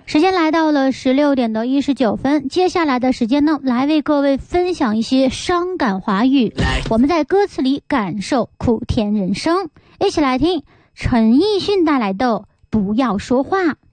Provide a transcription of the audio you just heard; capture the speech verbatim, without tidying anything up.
时间来到了十六点的一十九分，接下来的时间呢，来为各位分享一些伤感华语，我们在歌词里感受苦甜人生，一起来听陈奕迅带来的《不要说话》。